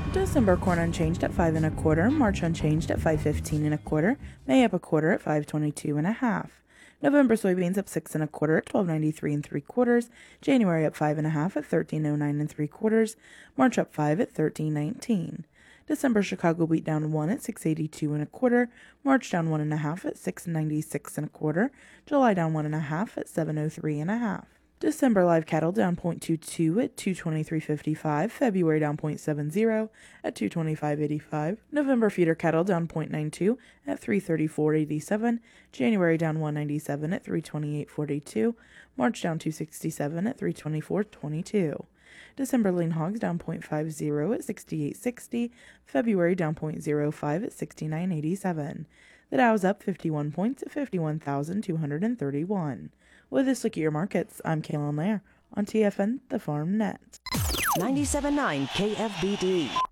December corn unchanged at 5 1/4, March unchanged at 5.15 1/4, May up 1/4 at 5.22 1/2. November soybeans up 6 1/4 at 12.93 3/4, January up 5 1/2 at 13.09 3/4, March up 5 at 13.19. December Chicago wheat down 1 at 6.82 1/4, March down 1 1/2 at 6.96 1/4, July down 1 1/2 at 7.03 1/2. December live cattle down 0.22 at 223.55, February down 0.70 at 225.85, November feeder cattle down 0.92 at 334.87, January down 197 at 328.42, March down 267 at 324.22. December lean hogs down 0.50 at 68.60, February down 0.05 at 69.87. The Dow's up 51 points at 51,231. With this look at your markets, I'm Kaylin Lair on TFN The Farm Net. 97.9 KFBD.